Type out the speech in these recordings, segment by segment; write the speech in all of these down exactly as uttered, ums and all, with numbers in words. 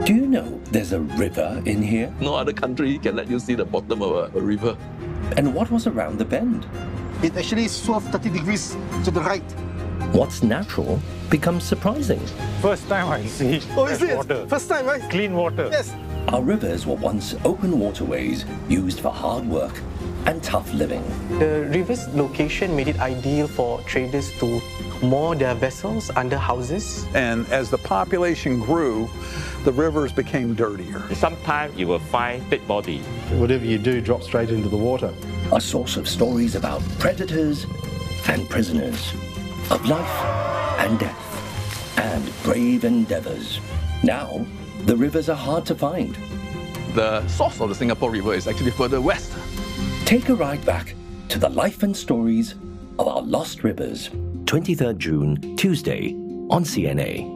Do you know there's a river in here? No other country can let you see the bottom of a, a river. And what was around the bend? It actually swerved thirty degrees to the right. What's natural becomes surprising. First time I see Oh, is it? water. First time, right? Clean water. Yes. Our rivers were once open waterways used for hard work and tough living. The river's location made it ideal for traders to moor their vessels under houses. And as the population grew, the rivers became dirtier. Sometimes you will find dead body. Whatever you do drops straight into the water. A source of stories about predators and prisoners, of life and death, and brave endeavors. Now, the rivers are hard to find. The source of the Singapore River is actually further west. Take a ride back to the life and stories of our lost rivers. twenty-third June, Tuesday, on C N A.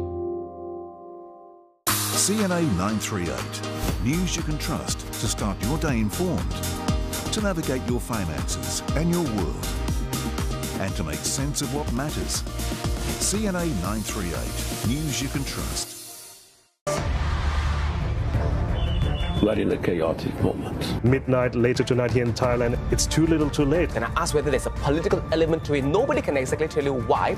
C N A nine three eight. News you can trust to start your day informed, to navigate your finances and your world, and to make sense of what matters. C N A nine three eight. News you can trust. We're in a chaotic moment. Midnight later tonight here in Thailand. It's too little too late. And I asked whether there's a political element to it. Nobody can exactly tell you why.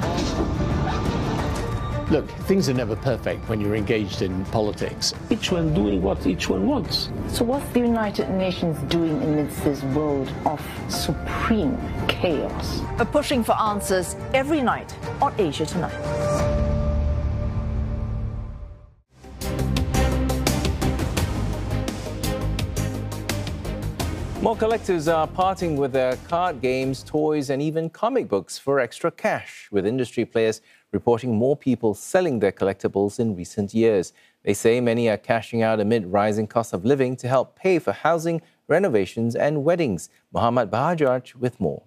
Look, things are never perfect when you're engaged in politics. Each one doing what each one wants. So what's the United Nations doing amidst this world of supreme chaos? We're pushing for answers every night on Asia Tonight. More collectors are parting with their card games, toys and even comic books for extra cash, with industry players reporting more people selling their collectibles in recent years. They say many are cashing out amid rising cost of living to help pay for housing, renovations and weddings. Muhammad Bahajaj with more.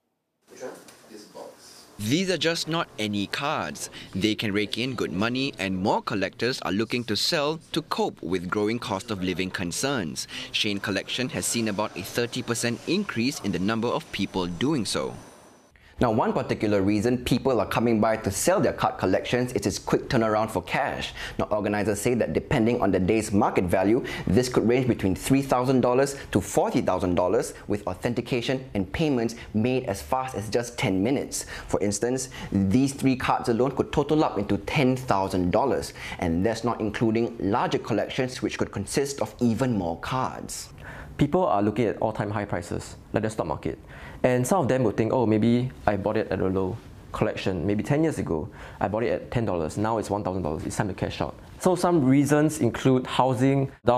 These are just not any cards. They can rake in good money, and more collectors are looking to sell to cope with growing cost of living concerns. Shane Collection has seen about a thirty percent increase in the number of people doing so. Now, one particular reason people are coming by to sell their card collections is its quick turnaround for cash. Now, organizers say that depending on the day's market value, this could range between three thousand dollars to forty thousand dollars, with authentication and payments made as fast as just ten minutes. For instance, these three cards alone could total up into ten thousand dollars, and that's not including larger collections which could consist of even more cards. People are looking at all-time high prices, like the stock market. And some of them will think, oh, maybe I bought it at a low collection. Maybe ten years ago, I bought it at ten dollars. Now it's one thousand dollars. It's time to cash out. So some reasons include housing,